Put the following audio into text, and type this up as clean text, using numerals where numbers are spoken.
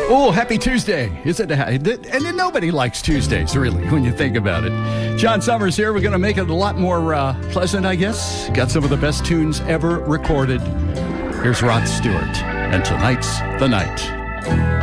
Oh, happy Tuesday. Is it? And then nobody likes Tuesdays, really, when you think about it. John Summers here. We're going to make it a lot more pleasant, I guess. Got some of the best tunes ever recorded. Here's Rod Stewart, and tonight's the night.